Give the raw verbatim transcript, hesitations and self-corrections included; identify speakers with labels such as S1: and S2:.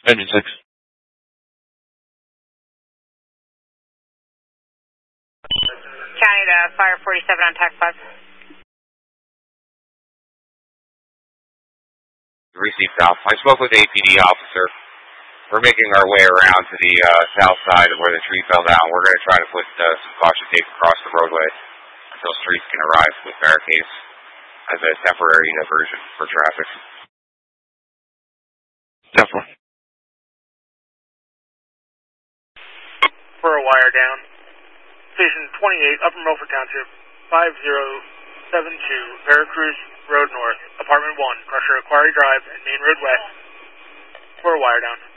S1: Engine six.
S2: County to Fire forty-seven on tax five.
S3: Received Alpha. I spoke with A P D officer. We're making our way around to the uh, south side of where the tree fell down. We're going to try to put uh, some caution tape across the roadway until streets can arrive with barricades as a temporary diversion for traffic.
S1: Definitely.
S4: For a wire down. Station twenty-eight, Upper Milford Township, five zero seven two, Veracruz Road North, Apartment one, Crusher Quarry Drive, and Main Road West. For a wire down.